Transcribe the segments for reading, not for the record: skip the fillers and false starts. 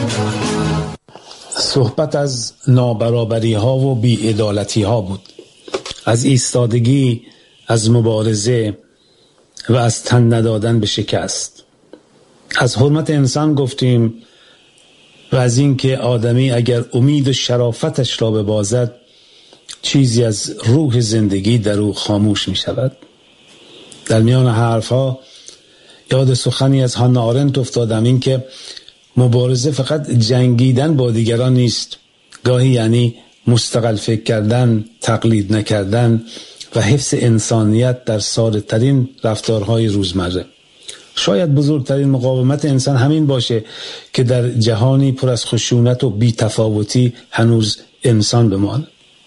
صحبت از نابرابری ها و بی‌عدالتی ها بود، از ایستادگی، از مبارزه و از تن ندادن به شکست. از حرمت انسان گفتیم و از این که آدمی اگر امید و شرافتش را ببازد چیزی از روح زندگی در او خاموش می شود. در میان حرفها یاد سخنی از هانا آرنت افتادم، این که مبارزه فقط جنگیدن با دیگران نیست، گاهی یعنی مستقل فکر کردن، تقلید نکردن و حفظ انسانیت در ساده‌ترین رفتارهای روزمره. شاید بزرگترین مقاومت انسان همین باشه که در جهانی پر از خشونت و بی‌تفاوتی هنوز انسان بماند.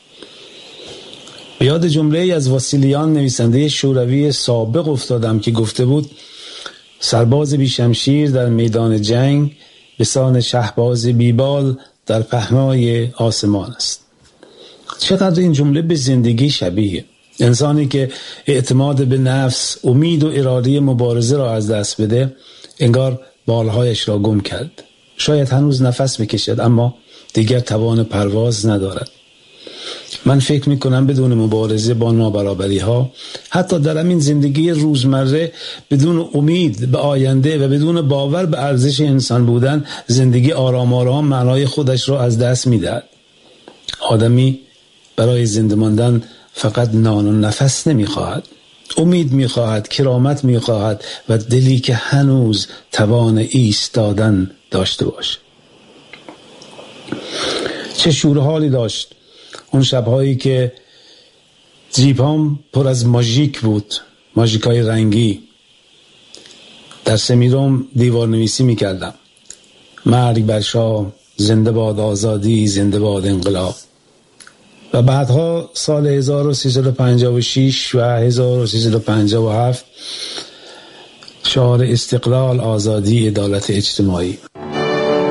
به یاد جمله‌ای از واسیلیان، نویسنده شوروی سابق افتادم که گفته بود سرباز بی شمشیر در میدان جنگ به سان شهباز بیبال در پهنای آسمان است. چقدر این جمله به زندگی شبیه. انسانی که اعتماد به نفس، امید و اراده مبارزه را از دست بده، انگار بالهایش را گم کرد. شاید هنوز نفس بکشد اما دیگر توان پرواز ندارد. من فکر میکنم بدون مبارزه با نابرابری ها، حتی در همین زندگی روزمره، بدون امید به آینده و بدون باور به ارزش انسان بودن، زندگی آرام آرام معنای خودش را از دست میدهد. آدمی برای زنده ماندن فقط نان و نفس نمیخواهد، امید میخواهد، کرامت میخواهد و دلی که هنوز توان ایستادن داشته باشه. چه شورحالی داشت اون شبهایی که جیبام پر از ماژیک بود، ماژیکای رنگی. در سمیروم دیوار نویسی میکردم: مرگ بر شاه، زنده باد آزادی، زنده باد انقلاب. و بعدها سال 1356 و 1357 شعار استقلال، آزادی، عدالت اجتماعی.